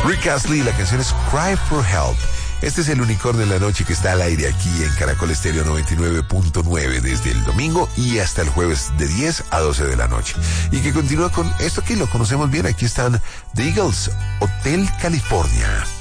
Rick Astley, la canción es Cry for Help. Este es el Unicornio de la Noche que está al aire aquí en Caracol Estéreo 99.9 desde el domingo y hasta el jueves de 10 a 12 de la noche. Y que continúa con esto que lo conocemos bien. Aquí están The Eagles, Hotel California.